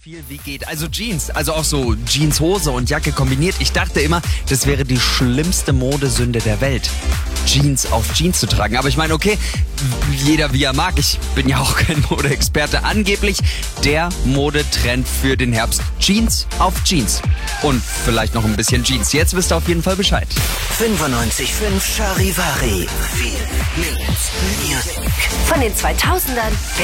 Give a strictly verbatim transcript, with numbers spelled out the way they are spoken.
viel wie geht. Also Jeans, also auch so Jeanshose und Jacke kombiniert. Ich dachte immer, das wäre die schlimmste Modesünde der Welt, Jeans auf Jeans zu tragen. Aber ich meine, okay, jeder wie er mag. Ich bin ja auch kein Modeexperte. Angeblich der Modetrend für den Herbst. Jeans auf Jeans. Und vielleicht noch ein bisschen Jeans. Jetzt wisst ihr auf jeden Fall Bescheid. fünfundneunzig Komma fünf Charivari. Viel Music. Von den zweitausendern